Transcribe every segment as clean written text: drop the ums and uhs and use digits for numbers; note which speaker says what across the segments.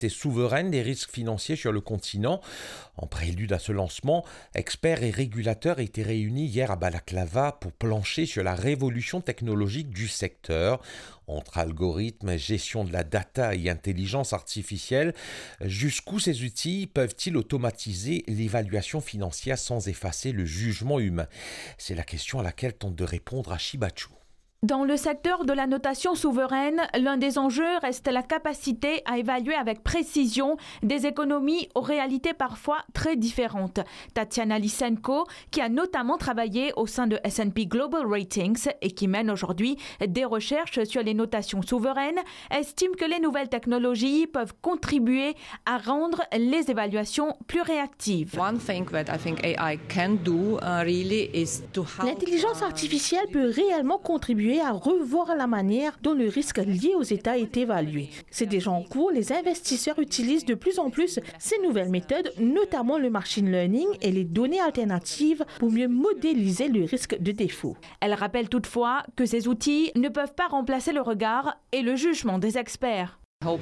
Speaker 1: souveraine des risques financiers sur le continent. En prélude à ce lancement, experts et régulateurs étaient réunis hier à Balaklava pour plancher sur la révolution technologique du secteur. Entre algorithmes, gestion de la data et intelligence artificielle, jusqu'où ces outils peuvent-ils automatiser l'évaluation financière sans effacer le jugement humain? C'est la question à laquelle tente de répondre Shibachu.
Speaker 2: Dans le secteur de la notation souveraine, l'un des enjeux reste la capacité à évaluer avec précision des économies aux réalités parfois très différentes. Tatiana Lysenko, qui a notamment travaillé au sein de S&P Global Ratings et qui mène aujourd'hui des recherches sur les notations souveraines, estime que les nouvelles technologies peuvent contribuer à rendre les évaluations plus réactives.
Speaker 3: L'intelligence artificielle peut réellement contribuer à revoir la manière dont le risque lié aux États est évalué. C'est déjà en cours, les investisseurs utilisent de plus en plus ces nouvelles méthodes, notamment le machine learning et les données alternatives pour mieux modéliser le risque de défaut.
Speaker 2: Elle rappelle toutefois que ces outils ne peuvent pas remplacer le regard et le jugement des experts.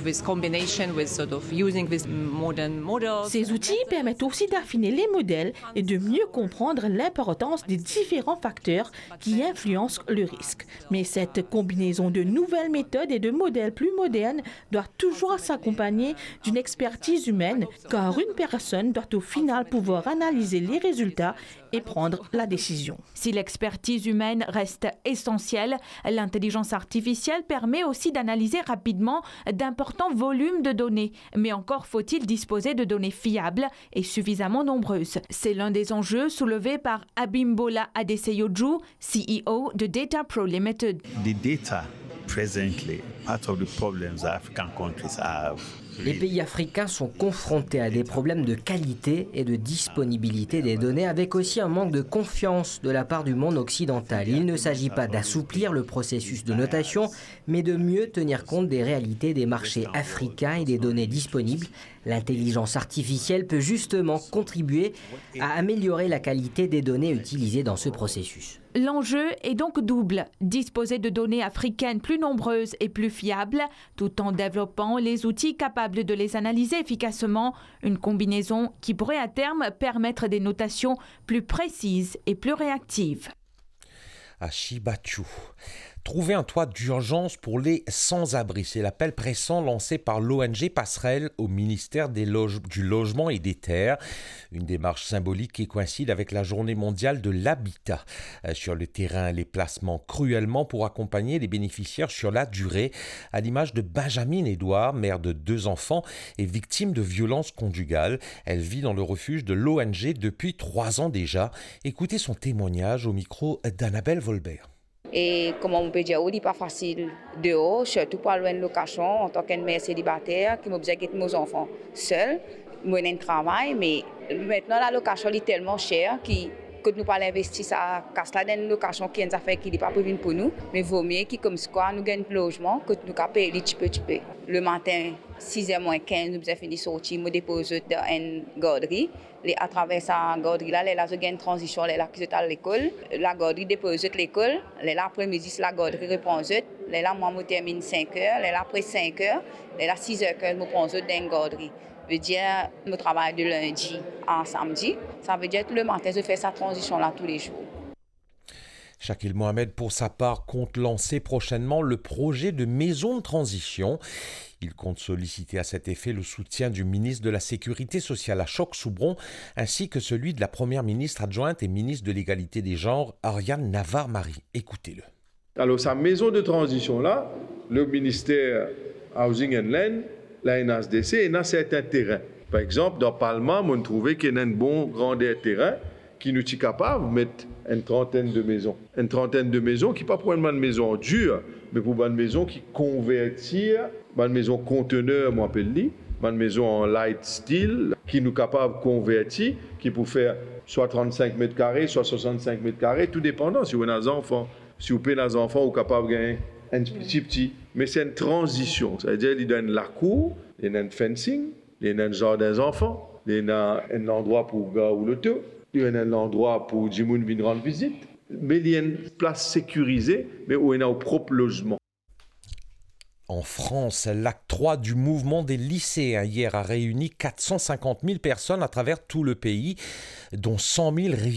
Speaker 3: Ces outils permettent aussi d'affiner les modèles et de mieux comprendre l'importance des différents facteurs qui influencent le risque. Mais cette combinaison de nouvelles méthodes et de modèles plus modernes doit toujours s'accompagner d'une expertise humaine, car une personne doit au final pouvoir analyser les résultats et prendre la décision.
Speaker 2: Si l'expertise humaine reste essentielle, l'intelligence artificielle permet aussi d'analyser rapidement d'importants volumes de données. Mais encore faut-il disposer de données fiables et suffisamment nombreuses. C'est l'un des enjeux soulevés par Abimbola Adeseyoju, CEO de Data Pro Limited.
Speaker 4: The data presently, part of the problems African countries have.
Speaker 5: Les pays africains sont confrontés à des problèmes de qualité et de disponibilité des données, avec aussi un manque de confiance de la part du monde occidental. Il ne s'agit pas d'assouplir le processus de notation, mais de mieux tenir compte des réalités des marchés africains et des données disponibles. L'intelligence artificielle peut justement contribuer à améliorer la qualité des données utilisées dans ce processus.
Speaker 2: L'enjeu est donc double, disposer de données africaines plus nombreuses et plus fiables, tout en développant les outils capables de les analyser efficacement, une combinaison qui pourrait à terme permettre des notations plus précises et plus réactives.
Speaker 1: Shibachu. Trouver un toit d'urgence pour les sans-abri, c'est l'appel pressant lancé par l'ONG Passerelle au ministère du Logement et des Terres. Une démarche symbolique qui coïncide avec la journée mondiale de l'habitat. Sur le terrain, les placements cruellement pour accompagner les bénéficiaires sur la durée, à l'image de Benjamin Edouard, mère de 2 enfants et victime de violences conjugales. Elle vit dans le refuge de l'ONG depuis 3 ans déjà. Écoutez son témoignage au micro d'Annabelle Volbert.
Speaker 6: Et comme on peut dire, c'est pas facile dehors, surtout pour avoir une location en tant que mère célibataire qui m'oblige à quitter mes enfants seuls. Moi, j'ai un travail, mais maintenant la location est tellement chère que nous pas investir ça casse là dans une location qui est une affaire qui n'est pas prévue pour nous, mais vaut mieux que comme ça nous gagnons logement que nous payer un petit peu. Le matin 6h moins 15 nous avons fini sortir, nous déposer dans une garderie. À travers sa garderie là, là j'ai une transition là qui est à l'école, la garderie dépose l'école, là après-midi la garderie répond là moi je termine 5h, là après 5h, là 6h je prends dans une garderie. Ça veut dire je travaille de lundi à samedi. Ça veut dire que le matin, je fais cette transition-là tous les jours.
Speaker 1: Shakil Mohamed, pour sa part, compte lancer prochainement le projet de maison de transition. Il compte solliciter à cet effet le soutien du ministre de la Sécurité sociale, Ashok Soubron, ainsi que celui de la première ministre adjointe et ministre de l'égalité des genres, Ariane Navarre-Marie. Écoutez-le.
Speaker 7: Alors, sa maison de transition-là, le ministère Housing and Land, la NHDC, il y a certains terrains. Par exemple, dans Palma, on a trouvé qu'il y a un bon grandeur terrain qui nous est capable de mettre une trentaine de maisons. Une trentaine de maisons qui ne sont pas pour une maison dure, mais pour une maison qui convertit, une maison conteneur, moi appelle une maison en light steel, qui nous est capable de convertir, qui peut faire soit 35 mètres carrés, soit 65 mètres carrés, tout dépendant. Si vous avez des enfants, si vous avez des enfants, vous êtes capable de gagner un petit. Mais c'est une transition, c'est-à-dire qu'il donne la cour, il y a un fencing, il y a un jardin des enfants, il y a un endroit pour gars ou l'auto, il y a un endroit pour Jimoun venir rendre visite, mais il y a une place sécurisée, mais où il y a un propre logement.
Speaker 1: En France, l'acte 3 du mouvement des lycéens hier a réuni 450 000 personnes à travers tout le pays, dont 100 000